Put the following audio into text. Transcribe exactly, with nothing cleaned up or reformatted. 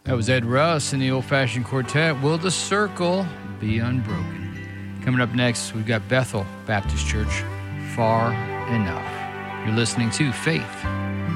That was Ed Russ in the Old Fashioned Quartet. Will the Circle Be Unbroken? Coming up next, we've got Bethel Baptist Church, Far Enough. You're listening to Faith